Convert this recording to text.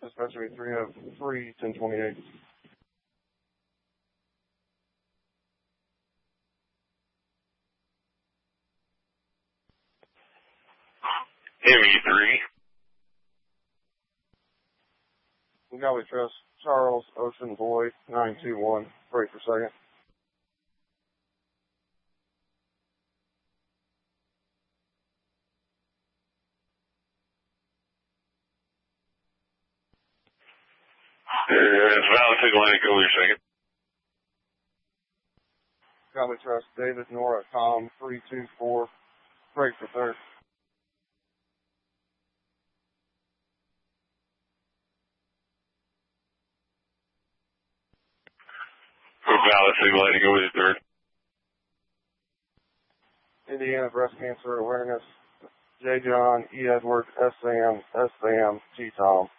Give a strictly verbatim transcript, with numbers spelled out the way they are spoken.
Dispatcher three oh three, ten twenty-eight. M E three. Golly Trust, Charles Ocean Boyd, nine two one. Break for second. It's valid signal Atlantic over your second. Golly Trust, David Nora, Tom, three two four. Break for third. Valid signal Atlantic over your third. Indiana Breast Cancer Awareness, J. John, E. Edward, S. Sam, S. Sam, T. Tom.